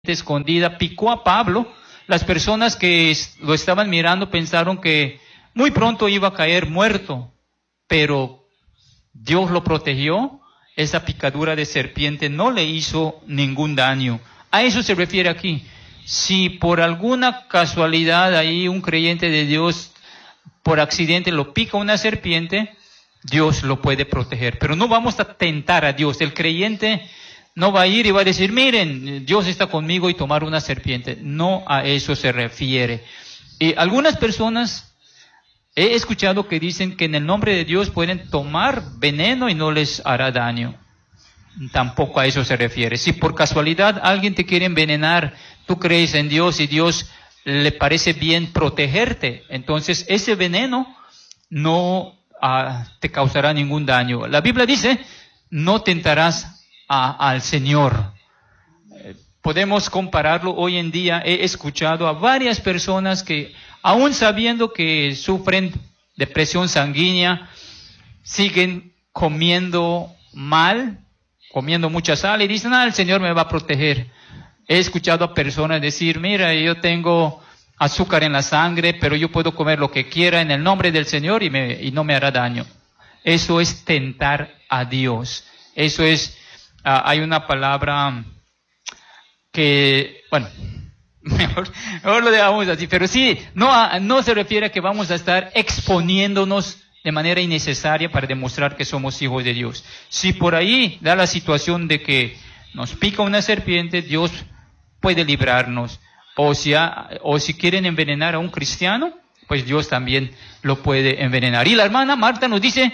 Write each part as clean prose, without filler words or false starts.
escondida, picó a Pablo. Las personas que lo estaban mirando pensaron que muy pronto iba a caer muerto, pero Dios lo protegió. Esa picadura de serpiente no le hizo ningún daño. A eso se refiere aquí. Si por alguna casualidad ahí un creyente de Dios por accidente lo pica una serpiente, Dios lo puede proteger. Pero no vamos a tentar a Dios. El creyente no va a ir y va a decir, miren, Dios está conmigo, y tomar una serpiente. No a eso se refiere. Y algunas personas he escuchado que dicen que en el nombre de Dios pueden tomar veneno y no les hará daño. Tampoco a eso se refiere. Si por casualidad alguien te quiere envenenar, tú crees en Dios y Dios le parece bien protegerte, entonces ese veneno no te causará ningún daño. La Biblia dice, no tentarás al Señor. Podemos compararlo hoy en día. He escuchado a varias personas que, aún sabiendo que sufren de presión sanguínea, siguen comiendo mal, comiendo mucha sal, y dicen, el Señor me va a proteger. He escuchado a personas decir, mira, yo tengo azúcar en la sangre, pero yo puedo comer lo que quiera en el nombre del Señor y no me hará daño. Eso es tentar a Dios. Eso es, hay una palabra que, bueno, mejor lo dejamos así, pero sí, no se refiere a que vamos a estar exponiéndonos de manera innecesaria para demostrar que somos hijos de Dios. Si por ahí da la situación de que nos pica una serpiente, Dios puede librarnos. O si quieren envenenar a un cristiano, pues Dios también lo puede envenenar. Y la hermana Marta nos dice,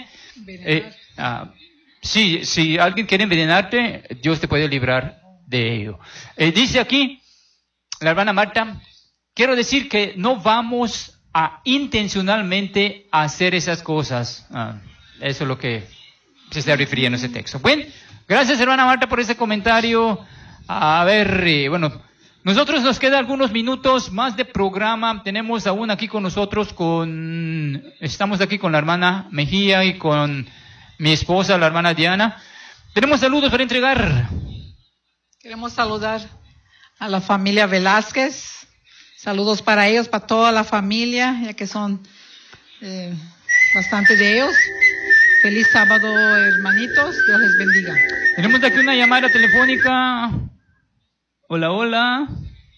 si alguien quiere envenenarte, Dios te puede librar de ello. Dice aquí la hermana Marta, quiero decir que no vamos a intencionalmente hacer esas cosas. Eso es lo que se está refiriendo ese texto. Bueno, gracias hermana Marta por ese comentario. A ver, bueno, nosotros nos queda algunos minutos más de programa. Tenemos aún aquí con nosotros estamos aquí con la hermana Mejía y con mi esposa, la hermana Diana. Tenemos saludos para entregar. Queremos saludar a la familia Velázquez. Saludos para ellos, para toda la familia, ya que son bastante de ellos. Feliz sábado, hermanitos. Dios les bendiga. Tenemos aquí una llamada telefónica. Hola, hola.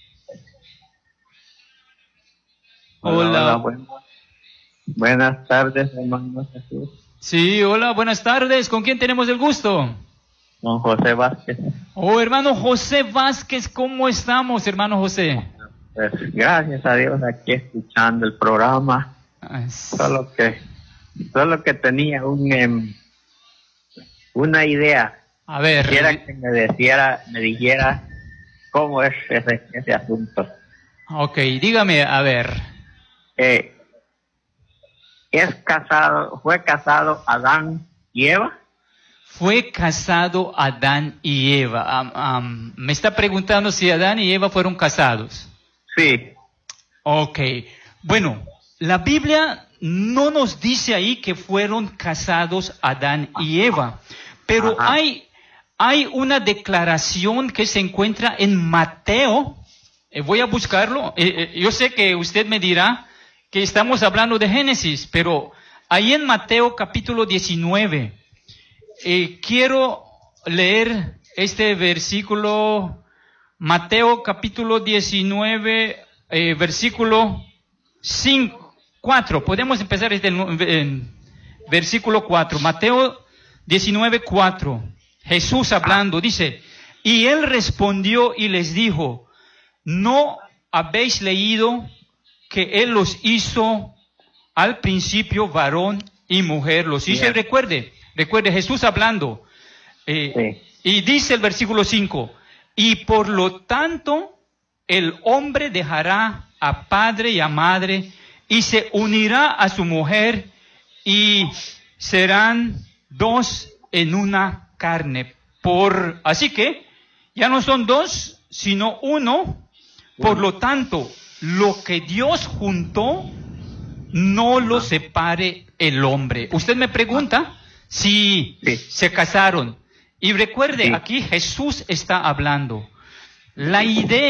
Hola. Buenas tardes, hermano Jesús. Sí, hola, buenas tardes. ¿Con quién tenemos el gusto? Con José Vázquez. Oh, hermano José Vázquez, ¿cómo estamos, hermano José? Pues gracias a Dios, aquí escuchando el programa. Solo que tenía una idea. A ver. Quisiera que me dijera cómo es ese asunto. Ok, dígame, a ver. ¿Fue casado Adán y Eva? Fue casado Adán y Eva. Me está preguntando si Adán y Eva fueron casados. Sí. Ok. Bueno, la Biblia no nos dice ahí que fueron casados Adán y Eva, pero hay una declaración que se encuentra en Mateo. Voy a buscarlo. Yo sé que usted me dirá que estamos hablando de Génesis, pero ahí en Mateo capítulo 19, quiero leer este versículo. Mateo capítulo 19, versículo 4. Podemos empezar en versículo 4. Mateo 19, 4. Jesús hablando, dice, y él respondió y les dijo, ¿no habéis leído que él los hizo al principio varón y mujer? Los hizo. Y recuerde Jesús hablando. Sí. Y dice el versículo 5, y por lo tanto el hombre dejará a padre y a madre y se unirá a su mujer y serán dos en una carne. Así que ya no son dos, sino uno. Por lo tanto, lo que Dios juntó, no lo separe el hombre. Usted me pregunta si se casaron. Y recuerde, aquí Jesús está hablando. La idea